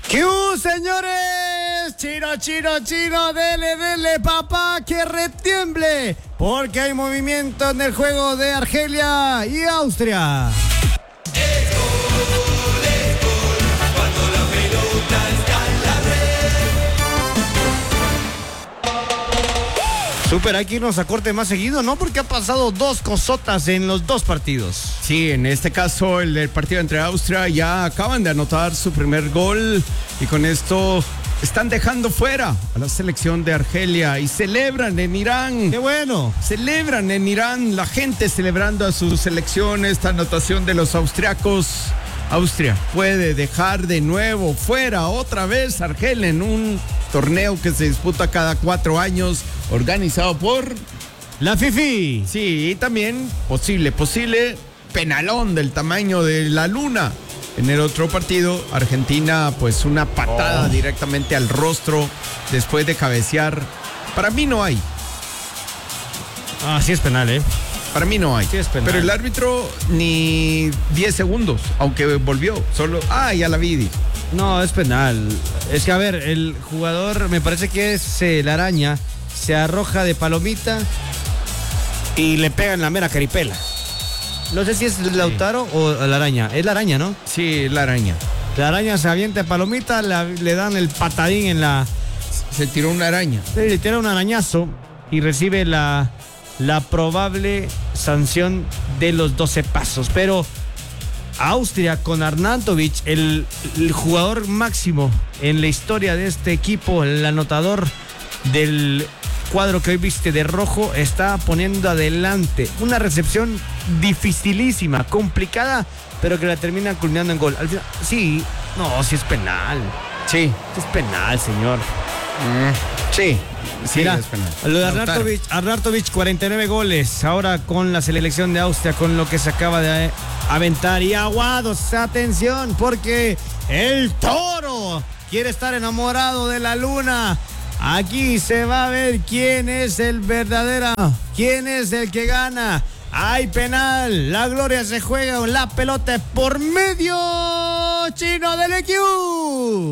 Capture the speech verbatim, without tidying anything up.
¿Qué hubo, señores? Chino, chino, chino, dele, dele, papá, que retiemble, porque hay movimiento en el juego de Argelia y Austria. Es gol, es gol, cuando la pelota está en la red. Super, hay que irnos a corte más seguido, ¿no? Porque ha pasado dos cosotas en los dos partidos. Sí, en este caso el del partido entre Austria ya acaban de anotar su primer gol y con esto están dejando fuera a la selección de Argelia y celebran en Irán. ¡Qué bueno! Celebran en Irán, la gente celebrando a su selección esta anotación de los austriacos. Austria puede dejar de nuevo fuera otra vez a Argelia en un torneo que se disputa cada cuatro años, organizado por la FIFI. Sí, y también posible, posible penalón del tamaño de la luna. En el otro partido, Argentina, pues una patada oh. directamente al rostro después de cabecear. Para mí no hay. Ah, sí es penal, ¿eh? Para mí no hay. Sí es penal. Pero el árbitro ni diez segundos, aunque volvió. Solo, ah, ya la vi. No, es penal. Es que, a ver, el jugador, me parece que es eh, la araña, se arroja de palomita y le pega en la mera caripela. No sé si es Lautaro sí. o la araña. Es la araña, ¿no? Sí, la araña. La araña se avienta de palomita, la, le dan el patadín en la... Se tiró una araña. Sí, le tira un arañazo y recibe la, la probable sanción de los doce pasos. Pero Austria con Arnautovic, el, el jugador máximo en la historia de este equipo, el anotador del cuadro que hoy viste de rojo, está poniendo adelante una recepción dificilísima, complicada, pero que la termina culminando en gol. Al final, sí, no, sí es penal. Sí. Es penal, señor. Mm, sí. Sí, Mira, es penal. Lo de Arnautovic, Arnautovic, cuarenta y nueve goles, ahora con la selección de Austria, con lo que se acaba de aventar. Y aguados, atención, porque el toro quiere estar enamorado de la luna. Aquí se va a ver quién es el verdadero, quién es el que gana. Hay penal, la gloria se juega, la pelota es por medio, chino del E Q.